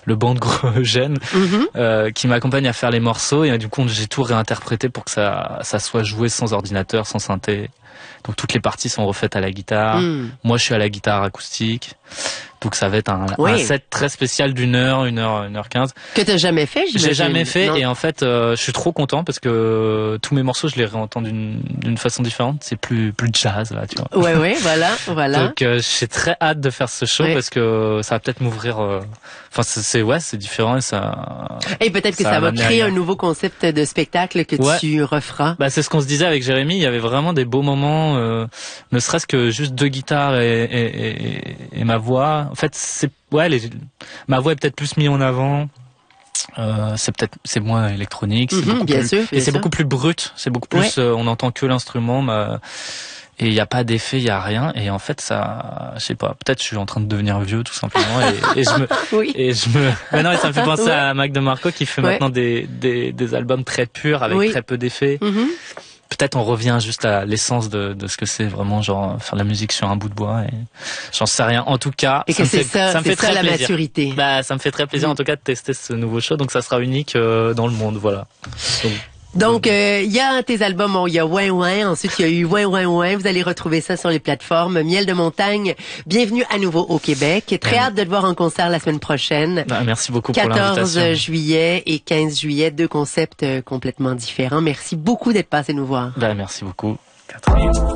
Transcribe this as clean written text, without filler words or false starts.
le band de Eugène, qui m'accompagne à faire les morceaux, et du coup j'ai tout réinterprété pour que ça soit joué sans ordinateur, sans synthé. Donc toutes les parties sont refaites à la guitare. Moi je suis à la guitare acoustique. Donc ça va être un set très spécial d'1 heure, 1h15. Que t'as jamais fait, j'imagine. J'ai jamais fait, et en fait je suis trop content parce que tous mes morceaux je les réentends d'une façon différente. C'est plus jazz là, tu vois. Ouais, voilà. Donc j'ai très hâte de faire ce show parce que ça va peut-être m'ouvrir. Enfin c'est différent, et ça. Et peut-être que ça va créer un nouveau concept de spectacle que tu referas. Bah c'est ce qu'on se disait avec Jérémy. Il y avait vraiment des beaux moments, ne serait-ce que juste 2 guitares et ma voix. En fait, ma voix est peut-être plus mise en avant. C'est moins électronique, c'est beaucoup plus brut. C'est beaucoup plus. On n'entend que l'instrument, et il y a pas d'effet, il y a rien. Et en fait, ça, je sais pas. Peut-être je suis en train de devenir vieux, tout simplement. Mais non, ça me fait penser à Mac DeMarco qui fait maintenant des albums très purs avec très peu d'effets. Peut-être on revient juste à l'essence de ce que c'est vraiment, genre faire de la musique sur un bout de bois, et j'en sais rien. En tout cas, ça me fait très plaisir. Maturité. Bah, ça me fait très plaisir en tout cas de tester ce nouveau show, donc ça sera unique dans le monde, voilà. Donc, il y a tes albums, il y a Ouin Ouin, ensuite il y a eu Ouin Ouin Ouin, vous allez retrouver ça sur les plateformes. Miel de montagne, bienvenue à nouveau au Québec. Très hâte de te voir en concert la semaine prochaine. Merci beaucoup pour l'invitation. 14 juillet et 15 juillet, 2 concepts complètement différents. Merci beaucoup d'être passé nous voir. Merci beaucoup, Catherine.